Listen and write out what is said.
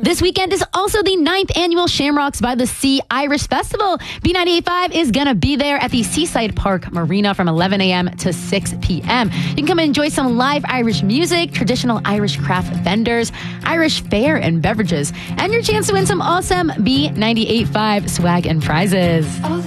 This weekend is also the 9th annual Shamrocks by the Sea Irish Festival. B98.5 is going to be there at the Seaside Park Marina from 11 a.m. to 6 p.m. You can come and enjoy some live Irish music, traditional Irish craft vendors, Irish fare and beverages, and your chance to win some awesome B98.5 swag and prizes.